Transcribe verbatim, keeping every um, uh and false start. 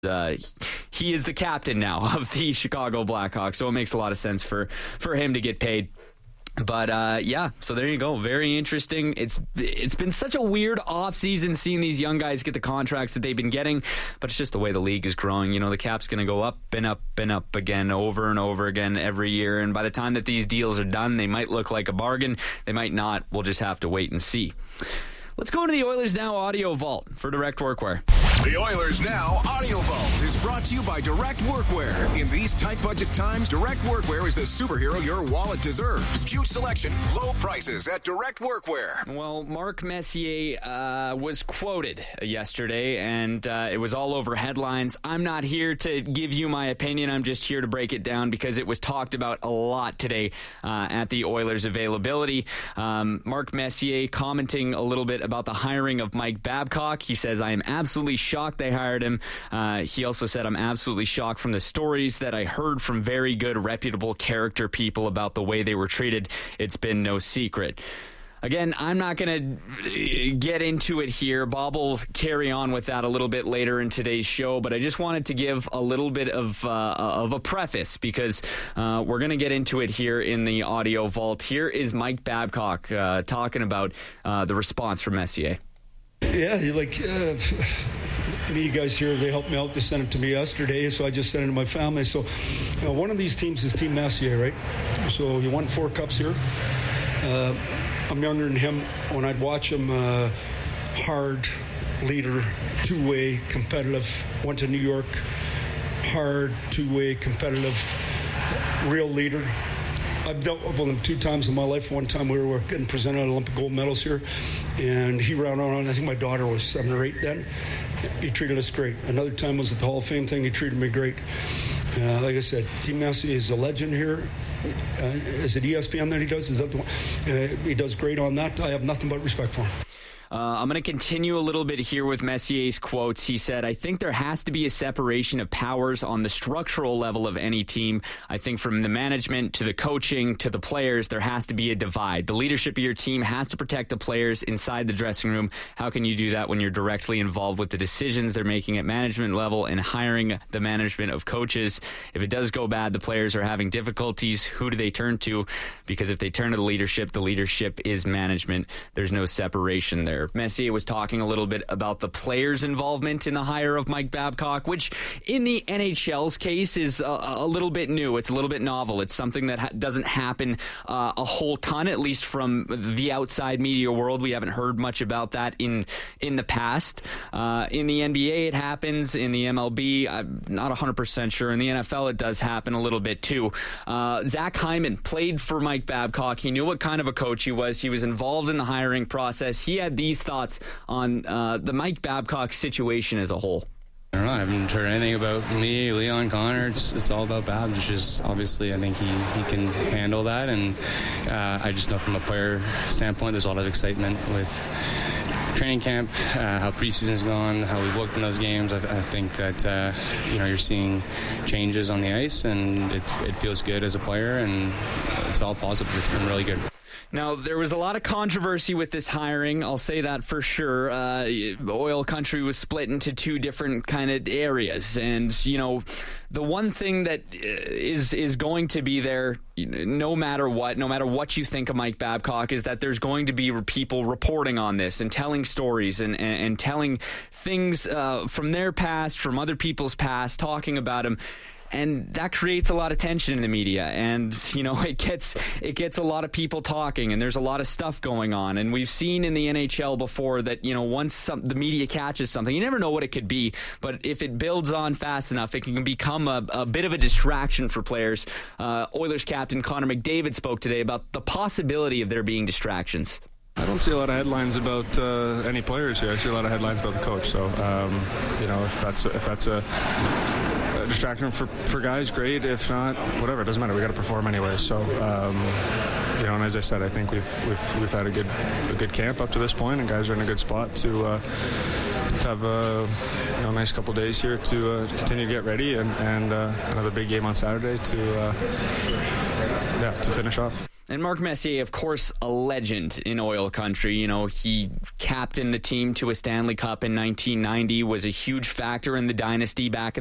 Uh, he is the captain now of the Chicago Blackhawks, so it makes a lot of sense for, for him to get paid. But, uh, yeah, so there you go. Very interesting. It's It's been such a weird offseason seeing these young guys get the contracts that they've been getting, but it's just the way the league is growing. You know, the cap's going to go up and up and up again over and over again every year, and by the time that these deals are done, they might look like a bargain. They might not. We'll just have to wait and see. Let's go to the Oilers Now Audio Vault for Direct Workwear. The Oilers Now Audio Vault is brought to you by Direct Workwear. In these tight budget times, Direct Workwear is the superhero your wallet deserves. Huge selection, low prices at Direct Workwear. Well, Mark Messier uh, was quoted yesterday, and uh, it was all over headlines. I'm not here to give you my opinion. I'm just here to break it down because it was talked about a lot today uh, at the Oilers' availability. Um, Mark Messier commenting a little bit about the hiring of Mike Babcock. He says, I am absolutely shocked they hired him. Uh, he also said, I'm absolutely shocked from the stories that I heard from very good, reputable character people about the way they were treated. It's been no secret. Again, I'm not going to get into it here. Bob will carry on with that a little bit later in today's show, but I just wanted to give a little bit of uh, of a preface because uh, we're going to get into it here in the audio vault. Here is Mike Babcock uh, talking about uh, the response from Messier. Yeah, like uh, media guys here, they helped me out. They sent it to me yesterday, so I just sent it to my family. So you know, one of these teams is Team Messier, right? So he won four cups here. Uh, I'm younger than him. When I'd watch him, uh, hard leader, two-way, competitive. Went to New York, hard, two-way, competitive, real leader. I've dealt with him two times in my life. One time we were getting presented Olympic gold medals here, and he ran around. I think my daughter was seven or eight then. He treated us great. Another time was at the Hall of Fame thing. He treated me great. Uh, like I said, Team Messier is a legend here. Uh, is it E S P N that he does? Is that the one? Uh, he does great on that. I have nothing but respect for him. Uh, I'm going to continue a little bit here with Messier's quotes. He said, I think there has to be a separation of powers on the structural level of any team. I think from the management to the coaching to the players, there has to be a divide. The leadership of your team has to protect the players inside the dressing room. How can you do that when you're directly involved with the decisions they're making at management level and hiring the management of coaches? If it does go bad, the players are having difficulties. Who do they turn to? Because if they turn to the leadership, the leadership is management. There's no separation there. Messier was talking a little bit about the players' involvement in the hire of Mike Babcock, which in the N H L's case is a, a little bit new. It's a little bit novel. It's something that ha- doesn't happen uh, a whole ton, at least from the outside media world. We haven't heard much about that in in the past. Uh, in the N B A, it happens. In the M L B, I'm not one hundred percent sure. In the N F L, it does happen a little bit too. Uh, Zach Hyman played for Mike Babcock. He knew what kind of a coach he was. He was involved in the hiring process. He had these thoughts on uh, the Mike Babcock situation as a whole. I don't know. I haven't heard anything about me, Leon, Connor. It's it's all about Bab. It's just obviously I think he, he can handle that, and uh, I just know from a player standpoint, there's a lot of excitement with training camp, uh, how preseason's gone, how we've looked in those games. I, I think that uh, you know you're seeing changes on the ice, and it it feels good as a player, and it's all positive. It's been really good. Now, there was a lot of controversy with this hiring. I'll say that for sure. Uh, oil country was split into two different kind of areas. And, you know, the one thing that is is going to be there no matter what, no matter what you think of Mike Babcock, is that there's going to be people reporting on this and telling stories and, and, and telling things uh, from their past, from other people's past, talking about him. And that creates a lot of tension in the media, and you know it gets it gets a lot of people talking, and there's a lot of stuff going on. And we've seen in the N H L before that you know once some, the media catches something, you never know what it could be, but if it builds on fast enough, it can become a, a bit of a distraction for players. Uh, Oilers captain Connor McDavid spoke today about the possibility of there being distractions. I don't see a lot of headlines about uh, any players here. I see a lot of headlines about the coach. So um, you know if that's if that's a distraction for, for guys, great. If not, whatever, it doesn't matter. We got to perform anyway. So, um, you know, and as I said, I think we've we've we've had a good a good camp up to this point, and guys are in a good spot to uh, to have a you know nice couple days here to, uh, to continue to get ready, and and uh, another big game on Saturday to uh, yeah to finish off. And Mark Messier, of course, a legend in oil country. You know, he captained the team to a Stanley Cup in nineteen ninety, was a huge factor in the dynasty back in